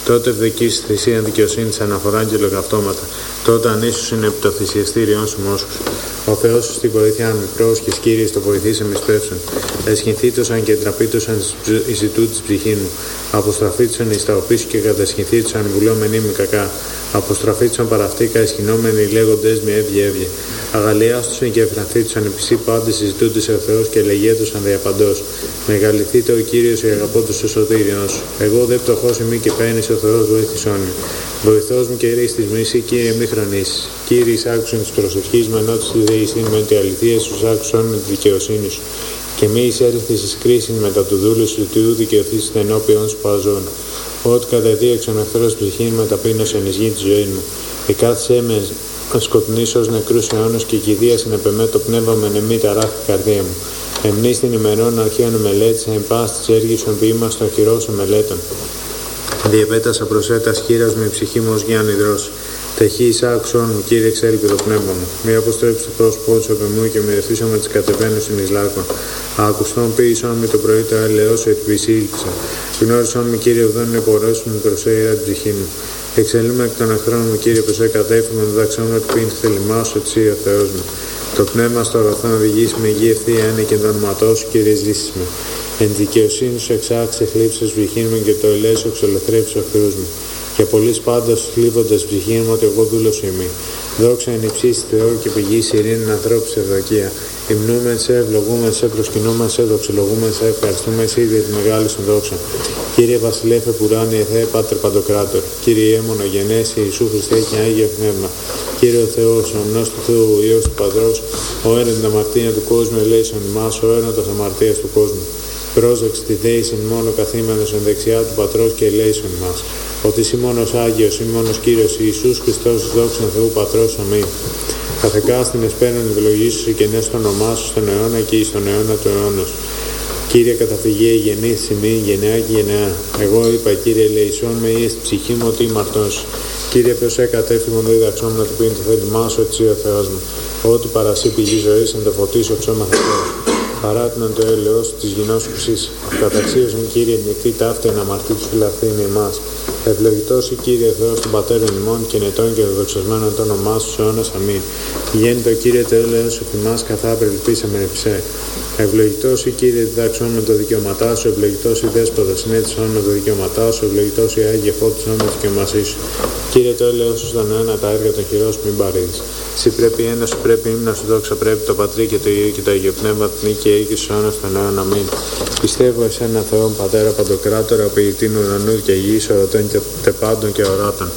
Τότε ευδοκίσεις θυσίαν δικαιοσύνης αναφοράν και λογαυτώματα. Τότε ανήσουσιν επί το θυσιαστήριον σου μόσχους. Ο Θεός σου στη βοήθεια αν μικρός και Κύριε το βοηθήσε με σπεύσουν. Εσχυνθήτωσαν και τραπήτωσαν εις ητού της ψυχήν μου. Αποστραφήτωσαν εις τα οπίσου και κατασχυνθήτωσαν βουλόμενοι με κακά. Αποστραφήτωσαν παραυτήκα εσχυνόμενοι λέγοντες με έβγε. Αγαλιάστουσαν και εφρανθήτωσαν επισή πάντες συζητούντες ο Θεός και λεγέτωσαν διαπαντός. Μεγαληθείτε ο Κύριος η αγαπώντος ο σωτήριον σου. Εγώ δε πτωχός ημί και παίρνεις ο Θεός βοήθησόν με. Βοηθός μου και ρίστης μου εσύ, Κύριε μη χρονίσεις. Κύριε εις άκουσον της προσευχής με ενώτης τη δεησήν με τη αληθεία σου άκουσον με τη δικαιοσύνη σου. Και μη εισέλθεις εις κρίσιν μετά του δούλου σου του δικαιωθείς ενώπιον σου παζών. Ό,τι κατεδίωξον εχθρός ψυχήν με ταπείνωσεν εις γη τη ζωή μου. Εκάθισέ με σκοτεινής ως νεκρούς αιώνος και κηδείας επεμέ το πνεύμα με νεμή ταράχτη καρδία μου. Εμνείς την ημερών αρχαίων μελέτησα εν πάση της έργης των ποιήμας των χειρώσεων μελέτων. Διεπέτασα προσέτας χείρας με η ψυχή μου ως γιάν υδρός. Τεχεί εις άκουσον μου, Κύριε, εξέλιπε το πνεύμα μου. Μη αποστρέψει το πρόσωπό σου επί μου και μοιραστήσω με τις κατεβαίνουσιν εις λάκων. Ακουστών ποιήσον με το πρωί το έλεος σου επισήλξα. Γνώρισον με, Κύριε, ουδών υπορώσουν με προσέειρα την ψυχή μου. Εξελούμε εκ των εχθρών μου, Κύριε, προς εκατέφημα το δαξόν ότι πίνει τη θελημά σου, εσύ ο Θεός μου. Το πνεύμα στο αγαθόν οδηγήσει με υγεία ευθεία είναι και το όνοματό σου, Κύριε, ζήσεις με. Εν δικαιοσύνη σου εξάξε χλίψες ψυχήν μου και το ελέσιο εξολεθρεύσει ο εχθρούς μου. Και πολλής πάντως θλίβοντας ψυχήν μου ότι εγώ δούλος ημί. Δόξα εν υψίστη Θεό και πηγή ειρήνη ανθρώπου ευδοκία. Υμνούμεν σε, ευλογούμεν σε, προσκυνούμεν σε, δοξολογούμεν σε, ευχαριστούμε εσύ για τη μεγάλη σου δόξα. Κύριε Βασιλέφε Πουράνιε Θεέ Πάτερ Παντοκράτορ. Κύριε Έμονο Γενέση Ιησού Χριστέ και Άγιο Πνεύμα. Κύριε ο Θεός, ο ομνός του Θεού, ο Υιός του Πατρός, ο έναν την αμαρτία του κόσμου ελέησον ημάς, ο ένατος αμαρτίας του κόσμου. Πρόσεξ τη δέησιν μόνο καθήμενος εν δεξιά του Πατρός και ελέησον ημάς. Ότι εσύ μόνος Άγιος, ή μόνος Κύριος Ιησούς Χριστός, δόξαν Θεού Πατρός, αμήν. Καθεκάστην εσπέραν ευλογήσου και νες το όνομά σου στον αιώνα και εις τον αιώνα του αιώνος. Κύριε καταφυγέ, γεννήθη ημί, γενεά και γενεά. Εγώ είπα, Κύριε, ελεησόν με ή στη ψυχή μου ότι ημαρτός. Κύριε, ποιος εκατέφυγον δίδαξόν να του πει το θέλημά σου, έτσι ο Θεός μου. Ό,τι παρασύ πηγή ζωής, εν το φωτίσω ψώμα Θεός. Παράτηναν το έλεος της γινός ουσής. Καταξίωσαν, Κύριε, νυχτή ταύτη εν αμαρτή του φυλαχθήνει εμάς. Ευλογητός η Κύριε Θεός των Πατέρων ημών και νετών και δοξασμένων το όνομά σου αιώνας αμήν. Γέννητο Κύριε το έλεος σου θυμάς καθά απελπίσαμε ευσέ. Ευλογητός η Κύριε διδάξον με το δικαιωματά σου, ευλογητός η Δέσποτα συνέτησον με το δικαιωματά σου, ευλογητός η Άγιε φώτισον με το δικαιωμασί σου. Κύριε το έλεος σου στον αιώνα τα έργα των χειρών σου μην παρείδεις. Συ πρέπει ένα σου πρέπει ύμνα σου δόξα πρέπει το Πατρί και το Υιό και το Αγίο Πνεύμα την νίκη και οίκη σου αιώνας των αιώνων αμήν. Πιστεύω εσένα Θεόν Πατέρα Παντοκράτορα, ποιητήν ουρανού και γης, ορατών και τεπάντων και οράτων.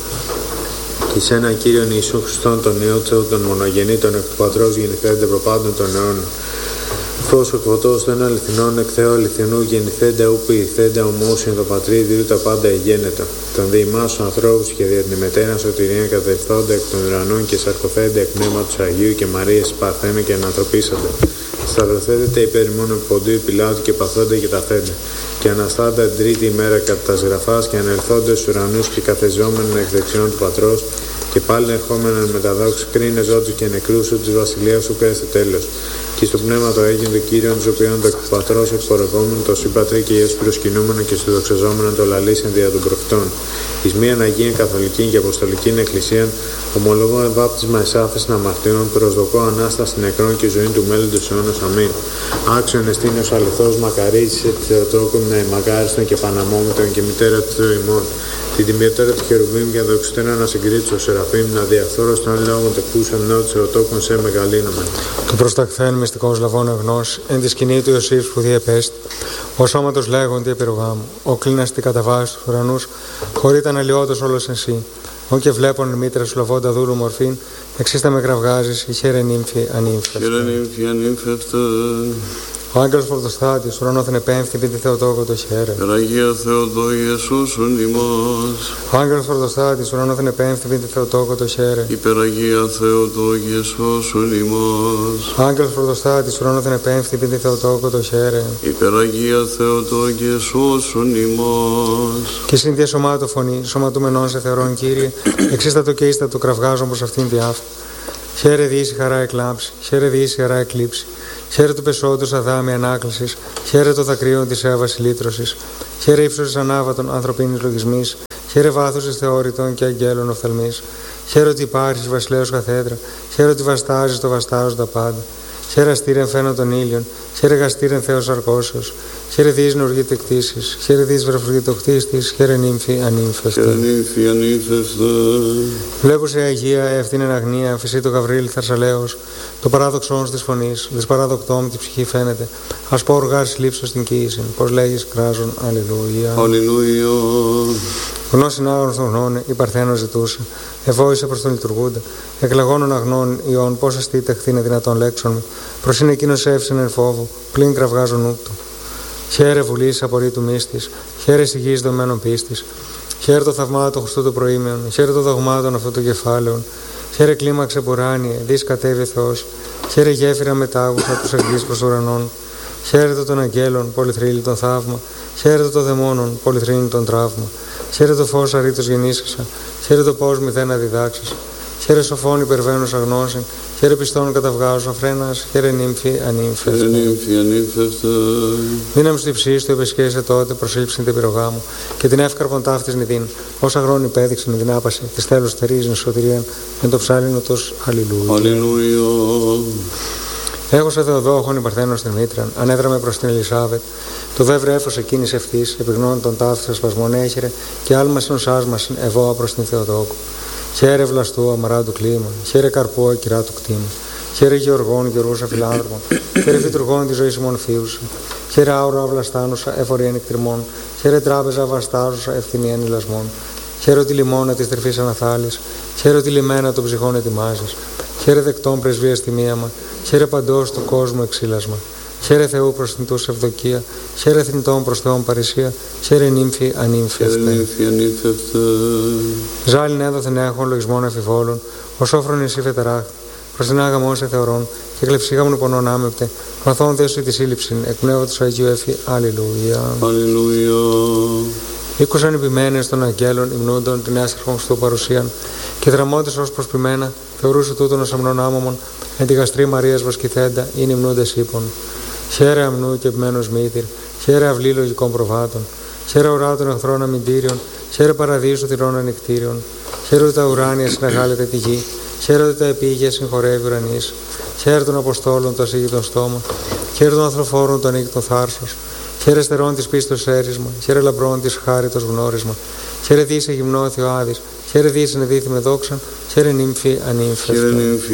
Και σ' ένα Κύριον Ιησού Χριστόν τον Υιό Θεού τον μονογενή τον εκ του Πατρός γεννηθέντε προπάντων των αιώνων. Φως ο φωτός των αληθινών εκ Θεού αληθινού γεννηθέντε ου ποιηθέντε ομούσιν το Πατρί διού τα πάντα εγένετο. Τον διημάς τους ανθρώπους και δια την ημετέρα σωτηρία κατευθόνται εκ των ουρανών και σαρκωθένται εκ πνεύματος Αγίου και Μαρίας παρθένου και ανθρωπίσανται. Σταυρωθέντε υπέρ ημών ποντού Πιλάτου και παθόνται και ταθέντε. Και αναστάντα την τρίτη ημέρα κατά τας γραφάς και ανελθόνται στους ουρανούς και καθεζόμενον εκ δεξιών του Πατρός και πάλι ερχόμενον με τα δόξα κρίνε ζώτους και νεκρούς σου της βασιλείας σου κρέστε τέλος. Και στο πνεύμα το έγινε το Κύριον τους οποίων το Πατρός εκπορευόμενο το Συμπατρί και Ιες προσκυνούμενο και στο δοξαζόμενο το λαλήσεν δια των προφητών. Εις μίαν Αγίαν Καθολική και Αποστολική Εκκλησίαν ομολογώ βάπτισμα εσάφεσιν αμαρτιών, προσδοκώ Ανάσταση νεκρών και ζωή του μέλλοντος αιώνος αμήν. Άξιον εστίν ως αληθώς μακαρίζησε τη Θεοτόκον με μακάριστον και παναμόμητον και μητέρα του Θεού ημών. Την τιμιωτέρα του Χερουβίμ και δοξωτέρα να συγκρίτησε ο Σεραφείμ, να διαφθόρως των λόγων τεκούσαν νέο της Θεοτόκον σε μεγαλύνομεν. Το προσταχθέν μυστικός λαβών ευγνός, εν τη σκηνή του Ιωσήφ σπουδή επέστη. Ο σώματος λέγοντι επιρρογάμου, ο κλίνας τι καταβάσει του ουρανούς, χωρίταν αλλοιώτος όλος εσύ. Ο και βλέπον μήτρα σου λαβώντα δούλου μορφήν, εξίστα με κραυγάζεις, η χαίρε νύμφη ανύμφευτα. Ο άγγελος πρωτοστάτης, ουρανόθεν επέμφθη, πίντη Θεοτόκο το χαίρε. Αγία Θεοδόγια σώσον ημάς. Ο άγγελος πρωτοστάτης, ουρανόθεν επέμφθη, πίντη Θεοτόκο το χαίρε. Υπεραγία Θεοδόγια σώσον ημάς. Ο άγγελος πρωτοστάτης, ουρανόθεν επέμφθη, πίντη Θεοτόκο το χαίρε. Υπεραγία Θεοδόγια σώσον ημάς. Και συνδυα σωμάτω φωνή, σωματούμενον σε θεωρών Κύριε, εξίστατο και ίστατο κραυγάζον προς αυτήν διάφ. Χαίρε διήσει χαρά εκλάψη, χαίρε διήσει χαρά εκλείψη. Χαίρε του πεσόντος αδάμη ανάκλησης, χαίρε το δακρύον της έβασης λύτρωσης, χαίρε ύψος της ανάβατον ανθρωπίνης λογισμής, Χαίρε βάθος εις θεώρητων και αγγέλων οφθαλμής. Χαίρε ότι υπάρχεις βασιλέως καθέδρα. Χαίρε ότι βαστάζεις το βαστάζοντα πάντα. Χαίρε αστήρεν φαίνον των ήλιων. Χαίρε γαστήρεν Θεός αρκώσεως. Χαίρε δίς νοργείται κτήσεις. Χαίρε δίς βρεφουργήτο κτίστης. Χαίρε νύμφη ανήμφευτε. Βλέπω σε Αγία ευθύνεν αγνία, αμφισή το Γαβρίλ Θαρσαλέος. Το παράδοξόν της φωνής, δες παράδοκτόμ τη ψυχή φαίνεται. Ας πω οργάρς λείψος στην κοίηση. Πώς λέγεις κράζον, αλληλούια. Αλληλούια. Γνώσιν άγνωστον γνώνε, η Παρθένο ζητούσε. Εβόησε προς τον λειτουργούντα. Εκλαγώνων αγνών ιών, πώς αστείτε χθήνε δυνατόν λέξον μου. Προς είναι εκείνος εύσεν εν φόβο, πλην κραυγάζον νου του. Χαίρε βουλής απορρί του μύστης, χαίρε σιγής δομένων πίστης. Χαίρε το θαυμάτων Χριστού του προήμεων, χαίρε το δογμάτων αυτού του κεφάλαιων. Χαίρε κλίμαξε πουράνιε, δις κατέβη Θεός. Χαίρε γέφυρα μετάγουσα τους εργείς προς ουρανών. Χαίρε το των αγγέλων, πολυθρύλιτον θαύμα. Χαίρε το δαιμόνων, πολυθρύλιτον τραύμα. Χαίρε το φως αρήτως γεννήσασα. Χαίρε το πώς μηδέν αδιδάξασα. Χαίρε σοφών υπερβαίνους αγνώσιν. Χαίρε πιστών καταυγάζω φρένας. Χαίρε νύμφη ανήμφευτα. Δύναμη στη ψήση του επεσχέσε τότε προσήλψην την πυρογά μου και την εύκαρπον ταύτης νηδίν. Όσα χρόνοι υπέδειξε με την άπαση της τέλους θερίζειν σωτηρίαν με το ψάλινο τους αλληλούια. Έχω σε Θεοδόχον η Παρθένο στην Μήτραν, ανέδραμε προς την Ελισάβετ. Το δεύρε έφος εκείνης ευθύς, επιγνών των ταύτης ασπασμών έχειρε και άλμασιν ως άσμασιν ευώα προς την Θεοτόκου. Χαίρε βλαστού αμαρά του κλίμα, χαίρε καρπού ακυρά του κτήμα. Χαίρε γεωργών γερούσα φιλάνθρωπων, χαίρε φυτουργών τη ζωή ημών φίουσα. Χαίρε άουρα αυλαστάνουσα εφορίαν εκτριμών, χαίρε τράπεζα βαστάζουσα ευθυνίαν ηλασμών. Χαίρε τη λιμόνα τη τρυφή αναθάλης, χαίρε τη λιμένα των ψυχών ετοιμάζεις. Χαίρε δεκτών πρεσβεία στη μίαμα, χαίρε παντός του κόσμου εξήλασμα. Χαίρε Θεού προς την τους ευδοκία, χαίρε θνητών προς Θεόν παρησία, χαίρε νύμφη ανήμφευτε. Ζάλιν έδωθεν έχων λογισμών αφιβόλων, ως όφρον εσύ φεταράχτη, προς την άγαμόν σε θεωρών, και κλεψίγαμον πονών άμεπτε, μαθών δέσου τη σύλληψην, εκ πνεύματος Αγίου Έφη, αλληλούια. Ήκουσαν επιμένες των αγγέλων, υμνούντων την άσχερχον Χριστού παρουσίαν, και δραμώντες ως προσπημένα, θεωρούσε τούτον ως αμνών άμωμον, εν τη γαστρή Μαρίας βοσκηθέντα, είναι υμνούντες ύπων. Χαίρε αμνού και επιμένος μύθυρ, χαίρε αυλή λογικών προβάτων, χαίρε ουρά των εχθρών αμυντήριων, χαίρε παραδείσου θυρών ανοιχτήριων, χαίρε ότι τα ουράνια συναγάλεται τη γη, χαίρε ότι τα επίγεια συγχωρεύει ουρανής, χαίρε των Αποστόλων το ασύγητον στόμα, χαίρε των ανθρωφόρων το ανήκητον θάρσος, χαίρε στερών της πίστος έρισμα, χαίρε λαμπρών της χάριτος γνώρισμα, χαίρε δίσε γυμνώθη ο Άδης, χαίρε δίσε νεδίθη με δόξαν, χαίρε νύμφη ανήμφευτα.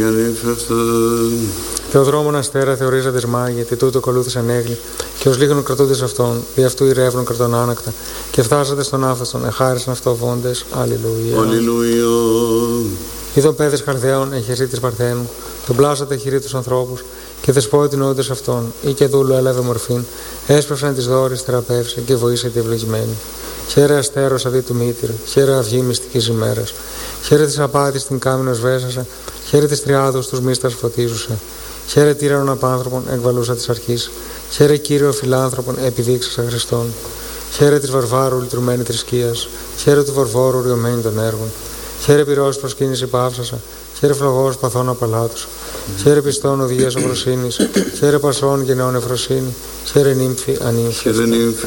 Θεοδρόμων αστέρα θεωρίζαντες μάγια, τι τούτο ακολούθησαν έγκλη, και ως λίγων κρατούντες αυτών, δι' αυτού ηρεύνων κρατών άνακτα, και φτάσαντες στον άφθαστον, εχάρισαν αυτοβόντες. Αλληλούια. Είδον πέδες Χαρδαίων, εχεσί της Παρθένου, τον πλάσατε χειρή τους ανθρώπους, και δεσπόητην όντες αυτών, ή και δούλου έλαβε μορφήν, έσπευσαν τις δώρες θεραπεύσε και βοήσε τη ευλογημένη. Χαίρε αστέρος αδί του μύτηρ, χαίρε αυγή μυστικής ημέρας, χαίρε της απάτης την κάμινος βέσασα, χαίρε της τριάδος τους μίστας φωτίζουσε. Χαίρε τύρανον απάνθρωπον εκβαλούσα της αρχής, χαίρε Κύριο φιλάνθρωπον επιδείξασα Χριστόν. Χαίρε της βαρβάρου λυτρουμένη θρησκείας, χαίρε του βαρβόρου ριωμένη των έργων. Χαίρε πυρός προσκύνηση πάυσασα, χαίρε φλογός παθών απαλάτουσα. Χαίρε πιστών οδηγίας οφροσύνης, χαίρε πασών γενναιών εφροσύνη, χαίρε νύμφη ανήμφευτα.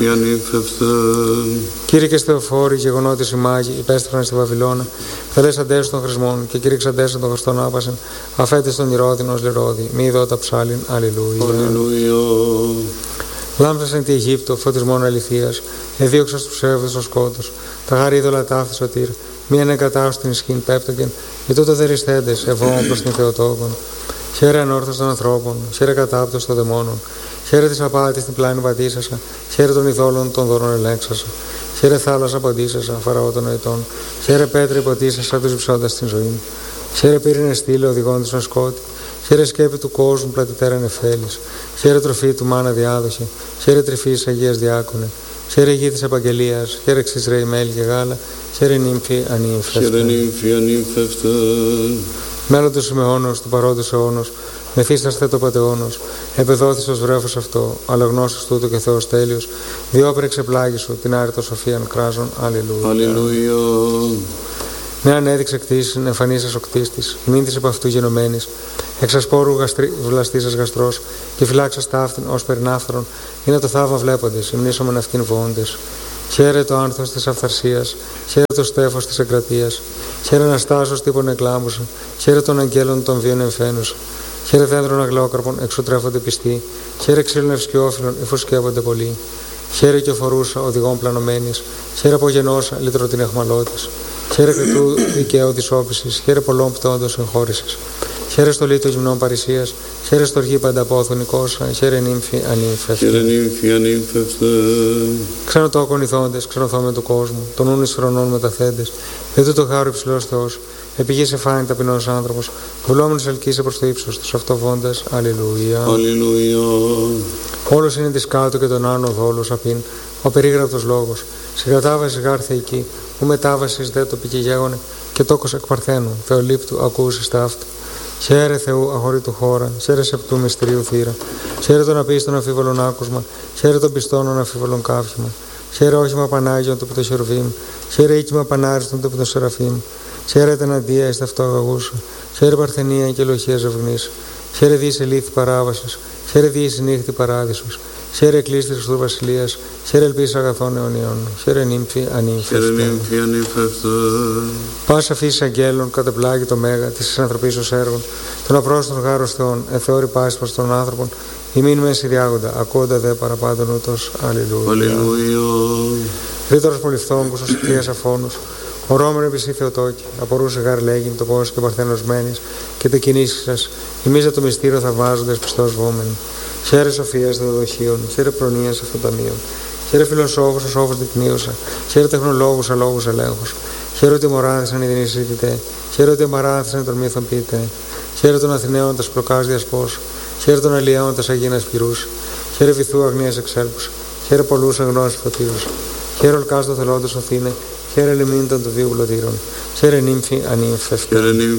Κύριε και Θεοφόρη, γεγονότης η μάγη, υπέστρεφαν στη Βαβυλώνα, πτελέσαντες των χρησμών και κηρύξαντες των Χριστών άπασεν, αφέτες των ηρώδιν ως λιρόδι, μη δότα ψάλιν, αλληλούια. Λάμψασεν τη Αιγύπτο, φωτισμόν αληθείας, εδίωξας του ψεύδους ο σκότος, τα γάρι είδωλα ταύτη σωτήρ, μη ανεγκατάω την ισχύν πέπτωκεν, και τούτο δεριστέντες, ευώμων προς την Θεοτόκον. Χαίρε ανόρθος των ανθρώπων, χαίρε κατάπτωση των δαιμόνων, χαίρε της απάτης την πλάνη πατήσασα, χαίρε των ειδόλων των δώρων ελέγξασα, χαίρε θάλασσα ποντήσασα, φαραώ των νοητών, χαίρε πέτρη ποτήσασα τους υψώντας την ζωή. Χαίρε πύρινε στήλε οδηγώντας τον σκότη, χαίρε σκέπη του κόσμου πλατητέραν εφέλης, χαίρε τροφή του μάνα διάδοχη, χαίρε τρυφής Αγίας Διάκονε, χαίρε γη της Επαγγελίας, χαίρε ξυσρέη μέλι και γάλα, χαίρε νύμφη ανήμφευτα. Μέλλοντος Σιμεώνος, του παρόντος αιώνος, μεθύσταστε το πατεώνος, επεδόθης ως βρέφος αυτό, αλλά γνώσης τούτο και Θεός τέλειος, διόπρεξε πλάγι σου την άρρητο σοφίαν κράζων. Αλληλούια. Ναι, ανέδειξε κτήσιν, εμφανίσας ο κτίστης, μην της επ' αυτού γενομένης, εξασπόρου βλαστήσας γαστρός, και φυλάξας ταύτην ως περινάφθαρον, είναι το θαύμα βλέποντες, υμνήσομεν αυτήν βοώντες. Χαίρε το άνθος της αυθαρσίας, χαίρε το στέφος της εγκρατείας, χαίρε Αναστάσεως τύπων εκλάμβουσα, χαίρε των αγγέλων των βίων εμφαίνουσα, χαίρε δέντρων αγλόκαρπων εξωτρέφονται πιστοί, χαίρε ξύλων ευσκιόφυλλων υφουσκεύονται πολλοί, χαίρε και φορούσα οδηγών πλανωμένης, χαίρε απογενώσα λυτρωτήν εχμαλώτης, χαίρε κριτού δικαίου της όπισης, χαίρε πολλών πτώντος εγχώρησης, χαίρε στο λίτο γυμνών παρησίας, χαίρε στο οργή πανταπόθου νικόσα, χαίρε νύμφη ανήμφευτε. Ξενοτόκον ηθόντες, ξενοθόμεν του κόσμου, των ούνης χρονών μεταθέντες, δεν το χάρο υψηλός Θεός, επηγή σε φάνη ταπεινός άνθρωπος, βουλόμενος ελκύσε προς το ύψος τους αυτοβόντας. Αλληλούια. Όλος είναι της κάτω και τον άνω δόλος απειν, ο περίγραπτος λόγος. Συγκατάβαση γάρθε εκεί, που μετάβασης δε το πικηγέγονε, και τόκος εκ Παρθένου, Θεολύπτου, ακούσεις ταύτου. Χαίρε Θεού αγορήτου χώρα, χαίρε σεπτού μυστηρίου θύρα, χαίρε των απίστων αμφίβολων άκουσμα, χαίρε των πιστών αμφίβολων καύχημα, χαίρε όχημα Πανάγιον του Πτωσιορβήμ, χαίρε οίκημα Πανάριστον του Πτωσεραφήμ, χαίρε τεναντία εις ταυτόγαγούσου, χαίρε Παρθενία και ελοχία ζευγνής, χαίρε διήσε λύθη παράβασης, χαίρε διήσε νύχτη παράδεισος, χαίρε εκκλήστης Χριστού Βασιλείας, χαίρε ελπίς αγαθών αιωνιών, χαίρε νύμφη ανήμφευτε. Πάσα φύση αγγέλων κατεπλάγει το μέγα της συνανθρωπίσεως έργων, των απρόστων γάρος Θεών, εθεώρη πάση προς των άνθρωπων, ημίν μέση διάγοντα, ακούοντα δε παραπάντων ούτως. Αλληλούια. Ρήτορος πολυφθόγκους, ως κτίας αφώνους, ορόμενο επισή Θεοτόκη, απορούσε γάρ λέγειν το πόσο και παρθένος μένεις, και τε κινήσεις σας, ημίζα το μυστήριο θαυμάζοντες πιστός βόμενοι. Χαίρε σοφίας δεοδοχείων, χαίρε προνοίας αυτοταμείων, χαίρε φιλοσόφους ως όφους δεικνύουσα, χαίρε τεχνολόγους αλόγους ελέγχους, χαίρε ότι μωράδισαν οι δινείς συζητητέ, χαίρε ότι μαράδισαν των μύθων ποιητέ, χαίρε των Αθηναίων τας προκάς διασπός, χαίρε των Αλλιαίων τας αγίνας πυρούς, χαίρε βυθού αγνίας εξέλπους, χαίρε πολλούς εγνώσεις φωτήρους, χαίρε ολκάστο θελόντος Αθήνε, χαίρε λιμίντων του βίου πλωτήρων, χαίρε νύμφη ανήμφευτε.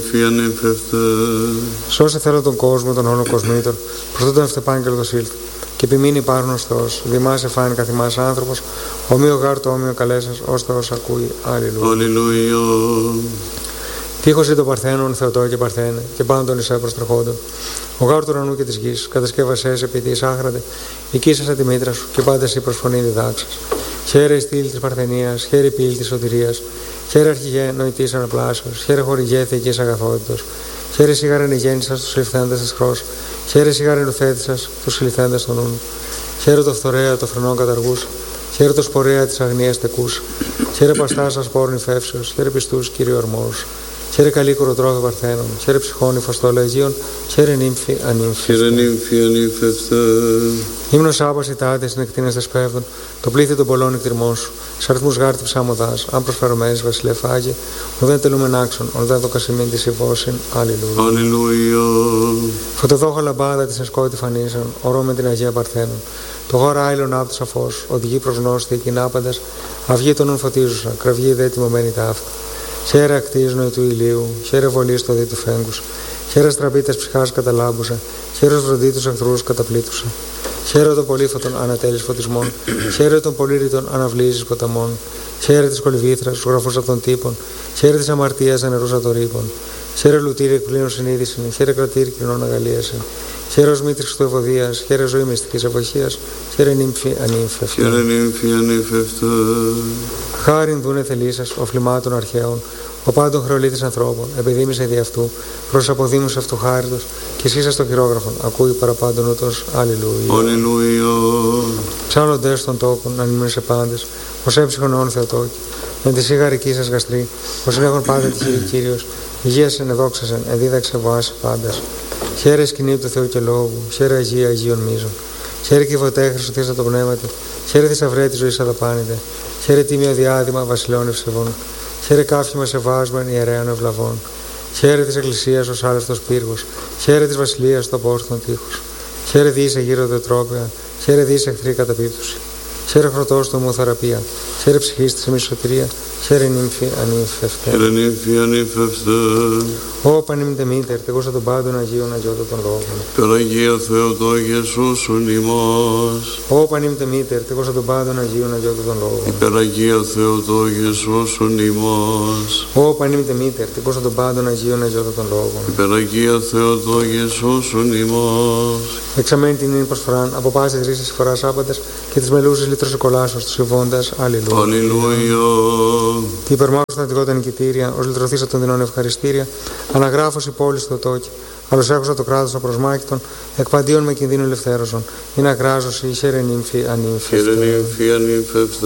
Σώσε θέλω τον κόσμο, τον όλο κοσμήτων, προς τούτον ευτεπάγγελτος ήλθε. Και επιμείνει υπάρχουν ως Θεός, δημάς εφάνει καθημάς άνθρωπος, ομοίο γάρ το όμοιο καλέσας, ως Θεός ακούει. Αλληλούια. Τείχος ή το Παρθένον, Θεοτό και Παρθένε, και πάντων εις προστρεχόντων. Ο γάρ του ουρανού και της γης, κατασκεύασες επί της άχρατε, οικίσασα τη μήτρα σου, και πάντα εσύ προσφωνεί διδάξας. Χαίρε η στήλη της Παρθενίας, χαίρε η πύλη της σωτηρίας, χαίρε αρχηγέ νοητής αναπλάσεως, χαίρε χορηγέ θεϊκής αγαθότητος, χαίρε σιγάρεν γέννησας τους συλληφθέντες της χρός, χαίρε σιγάρεν ουθέτησας τους συλληφθέντες των νουν, χαίρε το φθορέα το φρενών καταργούς, χαίρε το σπορέα της αγνίας τεκούς, χαίρε παστάσας πόρνη φεύσεως, χαίρε πιστούς Κύριο ορμός. Χαίρε καλή κοροτρόφη Παρθένων, χαίρε ψυχών φαστόλα Αιγείων, χαίρε νύμφη ανήμφευτε. Ύμνος άπαση τάτες νεκτίνες δεσπεύδων, το πλήθη των πολλών εκτριμών σου. Σ' αριθμούς γάρτη ψάμοδας, αν προσφερωμένης βασιλεφάγη, ο δεν τελούμεν άξον, ο δεν το κασιμήν της υβώσιν. Αλληλούια. Φωτοδόχο λαμπάδα της εσκότη φανίσαν, ορώ με την Αγία Παρθένων. Το γόρα άειλον άπτωσα φως, οδηγεί προς γνώστη εκεινάπαντας, αυγή των ουν φωτίζουσα, κραυγή δε τιμωμένη ταύτα. Χαίρε ακτής νοητού ηλίου, χαίρε βολή στο δι του φέγγους, χαίρε στραπίτες ψυχάς καταλάμπουσα, χαίρε βροντί τους εχθρούς καταπλήτουσα. Χαίρε των πολύφωτων ανατέλεις φωτισμών, χαίρε των πολύρητων αναβλήσεις ποταμών, χαίρε της κολυβήθρας, τους γραφούς από των τύπων, χαίρε της αμαρτίας ανερούσα των ρήπων, χαίρε λουτήρι εκπλήνων συνείδησιν, χαίρε κρατήρι κοινών αγαλίασιν, χαίρε ως μήτρης του ευωδίας, χαίρε ζωή μυστικής ευοχίας, χαίρε νύμφη ανήμφευτε. Χάριν δούνε θελήσας, ο φλιμάτων αρχαίων, ο πάντων χρεολίτης ανθρώπων, επιδήμησε δι' αυτού, προς αποδήμους αυτού χάριτος, και εσείς στο χειρόγραφον, ακούει παραπάντων ούτως. Αλληλούια. Ψάλλοντες των τόπων, να νημούν πάντες, ως έψυχον όν Θεοτόκη, με τη σιγαρική σας γαστρή, ως έχουν πάντα τυχερή Κύριος, υγείας ενεδόξασεν, εδίδαξε βοάση πάντας. Χαίρε σκηνή του Θεού και λόγου, χαίρε Αγία Αγίων μίζων. Χαίρε κυβωτέ Χριστοθήσα το πνεύματι, χαίρε θησαυρέ τη ζωή αδαπάνητε, χαίρε τίμιο διάδημα βασιλών ευσεβών, χαίρε κάφημα σεβάσμεν ιερέων ευλαβών, χαίρε τη Εκκλησίας ως άλευτος πύργος, χαίρε τη Βασιλείας το απόρθον τείχος, χαίρε δίησε γύρω τετρόπια, χαίρε δίησε εχθρή καταπίπτωση, χαίρε χρωτός το μου θεραπεία, χαίρε ψυχής τη εμείς σωτηρία, χαίρε νύμφη ανήφευτε. Χαίρε νύμφη ανήφευστε. Ω πανήμητε μήτερ, τεγόσα των πάντων Αγίων Αγιώτων των λόγων. Περαγία Θεοτό Ιησούσον ημάς. Ω πανήμητε μήτερ, τεγόσα των πάντων Αγίων Αγιώτων των λόγων. Υπεραγία Θεοτό Ιησούσον ημάς. Ω πανήμητε μήτερ, τεγόσα των πάντων Αγίων Αγιώτων των λόγων. Υπεραγία Θεοτό Ιησούσον ημάς. Εξαμένη την ύν προσφοράν, από πάσης ρίσης φοράς άπαντας και τις μελούσες λίτρος εκολάσεως τους υβώντας. Αλληλούια. Αλληλούια. Τι υπερμάχωστα τυγόταν νικητήρια, ως λυτρωθήσα των δεινών ευχαριστήρια, αναγράφος η πόλη στο τόκι, αλλοσέχωσα το κράτος απροσμάχητον, εκπαντίον με κινδύνου ελευθέρωσον, είναι ακράζωση, χαίρε νύμφη ανήφευτε. Χαίρε νύμφη ανήφευτε.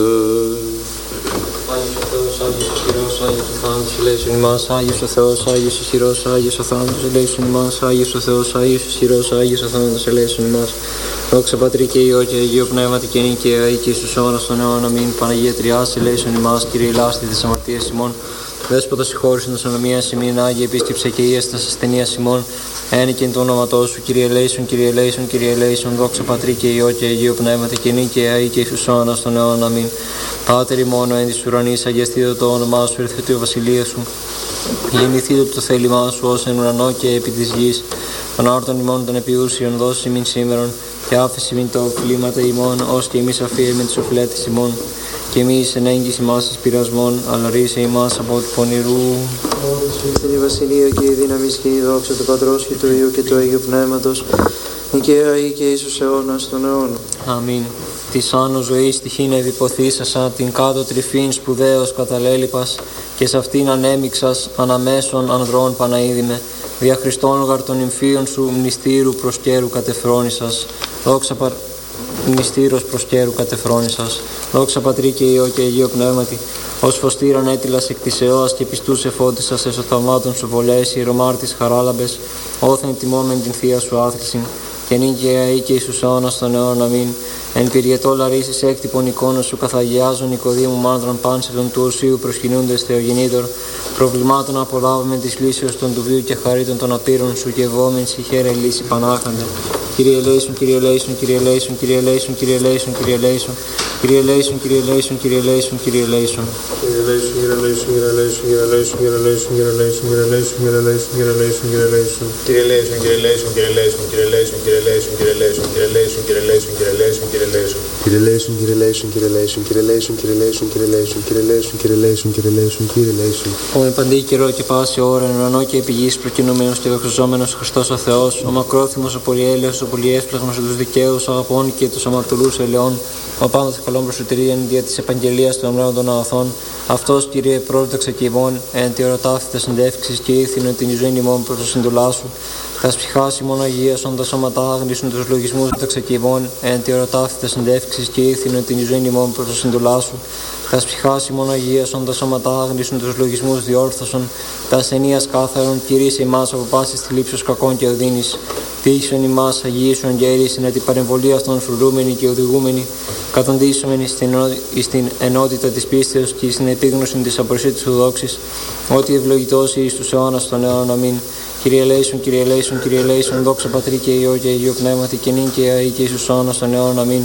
Άγιος ο Θεός, Άγιος ο Χειρός, Άγιος ο Θάνατος, ελέησον ημάς. Άγιος ο Θεός, Άγιος ο Χειρός, Άγιος ο Θάνατος, ελέησον ημάς. Άγιος ο Θεός, Άγιος ο Χειρός, Άγιος ο Θάνατος, ελέησον ημάς. Δόξα Πατρί και Υιό και Αγίο Πνεύματι και νυν και αεί και εις τους αιώνας των αιώνων. Αμήν. Παναγία Τριάς, ελέησον ημάς. Κύριε ελάστη της αμαρτίας ημών. Δέσποτα συγχώρησον της ανομίας ημίν. Άγιε επίσκεψε και ίεστας ασθενείας ημών. Ένικεν το όνοματό σου, Κύριε ελέησον, Κύριε ελέησον, Κύριε ελέησον. Δόξα Πατρί και Υιό και Αγίο Πνεύματι και νυν και αεί και εις τους αιώνας των αιώνων. Αμήν. Πάτερ ημών εν της ουρανής, αγιαστήτω το όνομά σου, ερθετού η βασιλεία σου. Γεννηθήτω το θέλημά σου ως εν ουρανό και επί της γης. Των άρτων ημών των επιούσιων δώσει ημίν σήμερον, και άφηση ημίν τα οφειλήματα ημών, ως και εμείς αφήρημεν τις οφειλέτες ημών. Και εμείς εν έγκυση ημάς εις πειρασμών, αλλά ρίσε ημάς από του πονηρού. Ήρθε η βασιλεία και η δύναμη και η δόξα του Πατρός και του Υιού και του Αγίου Πνεύματος, νικαία ή και εις τους αιώνας των αιώνων. Αμήν. Της άνω ζωής τυχήν εδιποθήσασα, την κάτω τρυφήν σπουδαίος καταλέλειπας, και σε αυτήν ανέμιξας αναμέσων ανδρών Παναίδημε. Δια Χριστών γαρ των νυμφίων σου μνηστήρου προσκέρου κατεφρόνησας. Δόξα μνηστήρος προσκέρου κατεφρόνησας. Δόξα Πατρί και Υιό και Αγίο Πνεύματι, ως φωστήραν έτυλας εκ της αιώας και πιστούς εφώτισας έσω θαυμάτων σου βολές, ιερομάρτης χαράλαμπες, όθεν τιμόμεν την θεία σου άθλησιν, και νυν και αεί και εις τους αιώνας των αιώνων. Αμήν. Εν πυριετό λαρίσεις έκτυπον εικόνος σου καθαγιάζουν Νικοδήμου μάνδρων πάνσελων του οσίου προσκυνούντες Θεογεννήτωρ, προβλημάτων απολάβουμε της λύσεως των του βίου και χαρίτων των απείρων σου, και ευώμεν σοι χαίρε λύση πανάχαντε. Κύριε ελέησον, Κύριε ελέησον, Κύριε ελέησον, Κύριε ελέησον, Κύριε ελέησον, Κύριε ελέησον, Κύριε ελέησον, Κύριε ελέησον, Κύριε ελέησον, Κύριε ελέησον. Κύριε ελέησον, Κύριε ελέησον, Κύριε ελέησον, Κύριε ελέησον, Κύριε ελέησον, Κύριε ελέησον, Κύριε ελέησον, Κύριε ελέησον, Κύριε ελέησον, Κύριε ελέησον. Κύριε ελέησον, Κύριε ελέησον, Κύριε ελέησον, Κύριε ελέησον, Κύριε ελέησον, Κύριε ελέησον, Κύριε ελέησον, Κύριε ελέησον, Κύριε ελέησον. Κύριε ελέησον, Κύριε ελέησον, Κύριε ελέησον, Κύριε ελέησον, Κύριε ελέησον, Κύριε ελέησον, Κύριε ελέησον, Κύριε ελέησον, Κύριε ελέησον, Κύριε ελέησον. Ο με παντή καιρό και πάση ώρα, εν ουρανό και επί γης προκινούμενος και δοξαζόμενος Χριστός ο Θεός, ο μακρόθυμος, ο πολυέλεος, ο πολυεύσπλαγμος, τους δικαίους αγαπών και τους αμαρτωλούς ελαιών, ο πάντως καλών προσωτηρίων δια της επαγγελίας των αμνέων των αγαθών. Αυτός, Κύριε, πρόδοξα και ημών, εν τη ερωτάφητα συντεύξεις και ήθινον την ζωή ημών προς το συντολά σου. Τας ψυχάς ημών αγίασον τα σώματα άγνησον τους λογισμούς δόξα και ημών, εν τη ερωτάφητα συντεύξεις και ήθινον την ζωή ημών προς το συντολά σου. Τας ψυχάς ημών αγίασον τα σώματα άγνησον τους λογισμούς διόρθωσον, τα ασθενείας κάθαρον, κυρίσε ημάς από πάσης θλίψεως κακών και οδύνης. Τύχησον ημάς αγίησον γέρησιν, ότι παρεμβολή αυτών φρουρούμενοι και οδηγούμενοι, καταντήσομεν στην ενότητα της πίστεως και στην επίγνωση της απορρυσίτης σου δόξης, ότι ευλογητός εις τους αιώνας των αιώνων. Αμήν. Κύριε ελέησον, Κύριε ελέησον, Κύριε ελέησον, δόξα Πατρί και Υιό και Αγίο Πνεύματι, και νυν και αεί και εις τους αιώνας των αιώνων. Αμήν.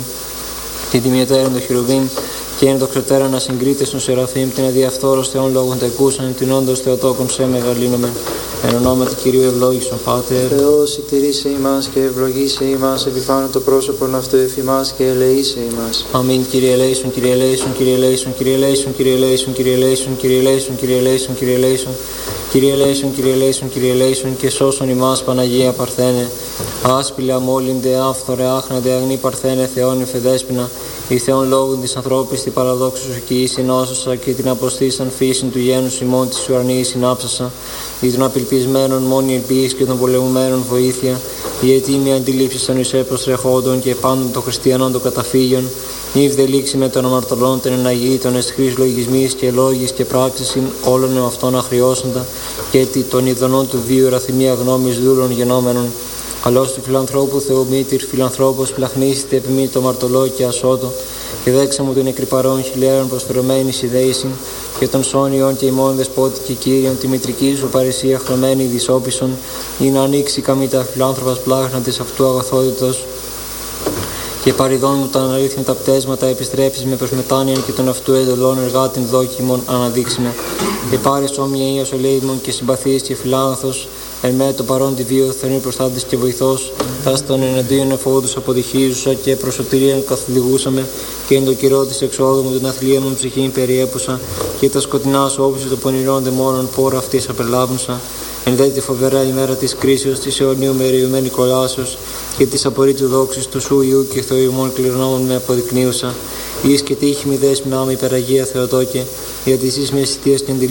Την τιμιωτέραν των χειρουβίμ και εν δοξωτέραν να συγκρίτες των Σεραφείμ, την αδιαφθόρος Θεών λόγων τεκούσαν, την όντως Θεοτόκον σε μεγαλύνομεν. Εν ονόματι Κυρίου ευλόγησον, Πάτερ. Θεός, ητηρήσε ημάς και ευλογήσε ημάς, επιφάνω το πρόσωπον αυτού εφημάς και ελεήσε ημάς. Αμήν. Κύριε ελέησον, Κύριε ελέησον, Κύριε ελέησον, Κύριε ελέησον, Κύριε ελέησον, Κύριε ελέησον, Κύριε ελέησον, Κύριε ελέησον, Κύριε ελέησον, Κύριε ελέησον, Κύριε ελέησον, Κύριε ελέησον, και σώσον ημάς Παναγία Παρθένε. Άσπηλα αμόλυντε, άφθορε, άχναντε, αγνή Παρθένε, Θεόν υφεδέσποινα, η Θεόν λόγων της ανθρώπης τη παραδόξου σου και η συνόσωσα, και την αποστήσαν φύσιν του γένους ημών της ουρανής συνάψασα, ή των απελπισμένων μόνη ελπίς και των πολεμουμένων βοήθεια, η ετοίμη αντιλήψη των εισέπροστρεχόντων και πάντων των χριστιανών των καταφύγιων, Ήβδε λήξη με των αμαρτωλών των εναγήτων εσχρής λογισμής και λόγης και πράξης όλων αυτών αχριώσοντα, και των ειδονών του βίου ραθυμία γνώμης δούλων γενόμενων. Καλώς του φιλανθρώπου Θεομήτηρ, φιλανθρώπος πλαχνίσετε επί μη το μαρτωλό και ασώτο, και δέξα μου των εκρυπαρών χιλιάρων προσφερωμένης ιδέησιν, και των σώνιων και ημών δεσπότη και κύριων, τη μητρική σου παρησία χρωμένη δυσόπισον, ή να ανοίξει καμή τα φιλάνθρωπας πλάχνα της αυτού αγαθότητος, Και παριδών μου τα αναρρύθμιτα πτέσματα επιστρέψεις με προσμετάνιαν και των αυτού εντολών εργάτην δόκιμων αναδείξιμε. Και πάρεις όμοια ίας ολέημων και συμπαθείς και φιλάνθος, εν με το παρόν τη βίο θερμή προστάτης και βοηθός, τας των εναντίον εφόδους αποδειχίζουσα και προσωτηρίαν καθοδηγούσαμε, και εν το καιρό της εξόδου μου την αθλία μου ψυχήν περιέπουσα, και τα σκοτεινά σου όψη των πονηρών δαιμόνων πόρα αυτής απελάβνουσα. Εν δε τη φοβερά ημέρα της κρίσεως, της αιωνίου μεριωμένη κολάσεως και της απορρίτου δόξης του σου Ιού και Θεού ημών κληρονόμων με αποδεικνύουσα. Εις και τύχη μη δέσμη άμα υπεραγία Θεοτόκε, γιατί εσείς με αισθητίας και